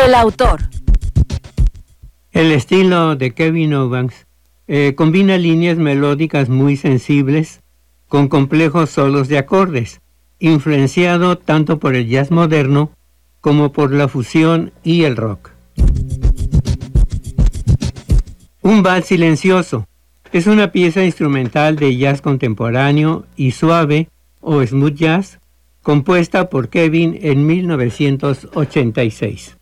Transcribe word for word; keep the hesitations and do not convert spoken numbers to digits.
El autor. El estilo de Kevin Eubanks eh, combina líneas melódicas muy sensibles con complejos solos de acordes, influenciado tanto por el jazz moderno como por la fusión y el rock. Un vals silencioso es una pieza instrumental de jazz contemporáneo y suave o smooth jazz compuesta por Kevin en mil novecientos ochenta y seis.